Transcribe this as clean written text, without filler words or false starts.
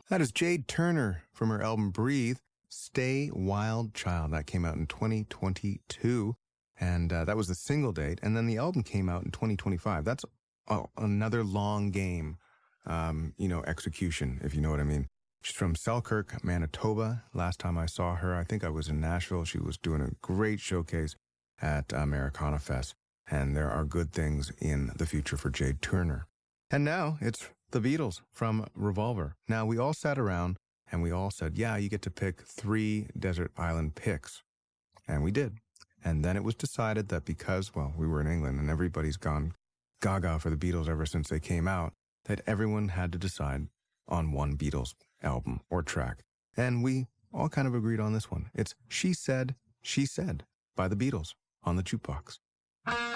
That is Jade Turner from her album Breathe, Stay Wild Child. That came out in 2022, and that was the single date. And then the album came out in 2025. That's another long game, execution, if you know what I mean. She's from Selkirk, Manitoba. Last time I saw her, I think I was in Nashville. She was doing a great showcase at Americana Fest. And there are good things in the future for Jade Turner. And now it's the Beatles from Revolver. Now, we all sat around and we all said, yeah, you get to pick 3 desert island picks. And we did. And then it was decided that because, well, we were in England and everybody's gone gaga for the Beatles ever since they came out, that everyone had to decide on one Beatles album or track. And we all kind of agreed on this one. It's She Said by the Beatles on the Jukebox.